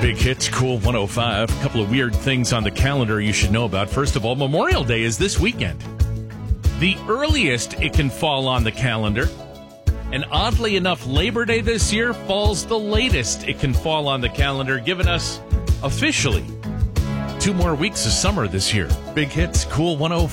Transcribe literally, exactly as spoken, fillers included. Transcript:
Big Hits, Cool one oh five. A couple of weird things on the calendar you should know about. First of all, Memorial Day is this weekend. The earliest it can fall on the calendar. And oddly enough, Labor Day this year falls the latest it can fall on the calendar, giving us officially two more weeks of summer this year. Big Hits, Cool one oh five.